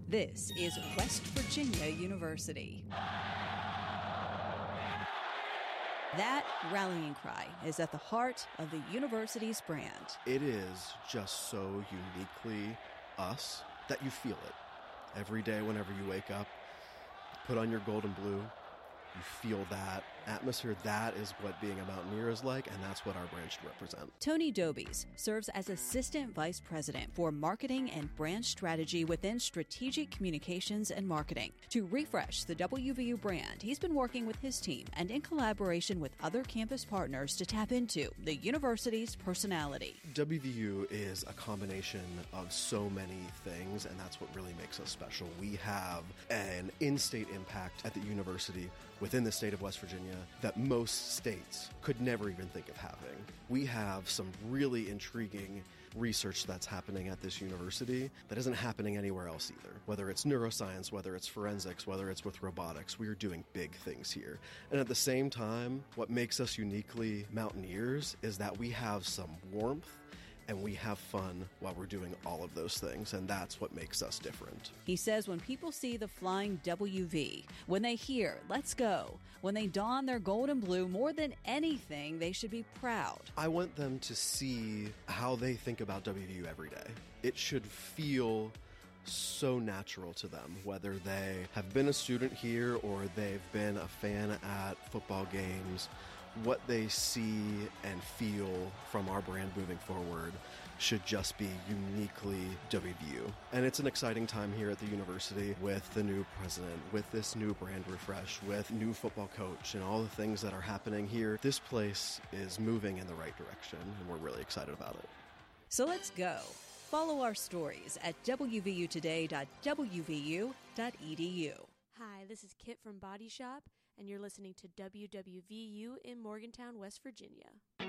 This is West Virginia University. That rallying cry is at the heart of the university's brand. It is just so uniquely us that you feel it. Every day whenever you wake up, put on your gold and blue, you feel that atmosphere. That is what being a Mountaineer is like, and that's what our brand should represent. Tony Dobies serves as Assistant Vice President for Marketing and Brand Strategy within Strategic Communications and Marketing. To refresh the WVU brand, he's been working with his team and in collaboration with other campus partners to tap into the university's personality. WVU is a combination of so many things, and that's what really makes us special. We have an in-state impact at the university within the state of West Virginia that most states could never even think of having. We have some really intriguing research that's happening at this university that isn't happening anywhere else either. Whether it's neuroscience, whether it's forensics, whether it's with robotics, we are doing big things here. And at the same time, what makes us uniquely Mountaineers is that we have some warmth and we have fun while we're doing all of those things, and that's what makes us different. He says when people see the flying WV, when they hear, "Let's go," when they don their gold and blue, more than anything, they should be proud. I want them to see how they think about WVU every day. It should feel so natural to them, whether they have been a student here or they've been a fan at football games. What they see and feel from our brand moving forward should just be uniquely WVU. And it's an exciting time here at the university with the new president, with this new brand refresh, with new football coach and all the things that are happening here. This place is moving in the right direction, and we're really excited about it. So let's go. Follow our stories at wvutoday.wvu.edu. Hi, this is Kit from Body Shop, and you're listening to WWVU in Morgantown, West Virginia.